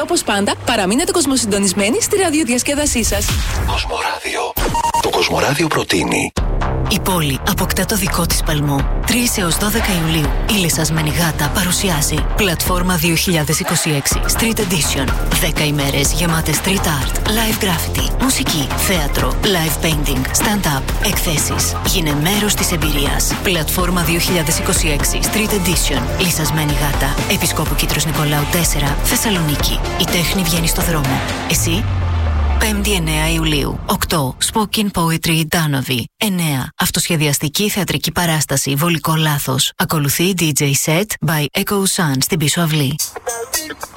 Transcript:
όπως πάντα, παραμείνετε κοσμοσυντονισμένοι στη ραδιοδιασκέδασή σας. Κοσμοράδιο. Το Κοσμοράδιο προτείνει. Η πόλη αποκτά το δικό της παλμό. 3 έως 12 Ιουλίου η λυσασμένη γάτα παρουσιάζει Πλατφόρμα 2026 Street Edition. 10 ημέρες γεμάτες street art, live graffiti, μουσική, θέατρο, live painting, stand-up, εκθέσεις. Γίνε μέρος της εμπειρίας. Πλατφόρμα 2026 Street Edition. Λυσασμένη γάτα. Επισκόπου Κήτρος Νικολάου 4, Θεσσαλονίκη. Η τέχνη βγαίνει στο δρόμο. Εσύ? 5η 9 Ιουλίου. 8. Spoken Poetry Danovi. 9. Αυτοσχεδιαστική θεατρική παράσταση Βολικό Λάθος. Ακολουθεί DJ set by Echo Sun στην πίσω αυλή.